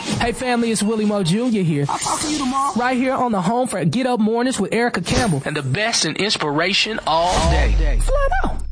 Hey family, it's Willie Moe Jr. here. I'll talk to you tomorrow. Right here on the home for Get Up Mornings with Erica Campbell. And the best in inspiration all day. Flat out.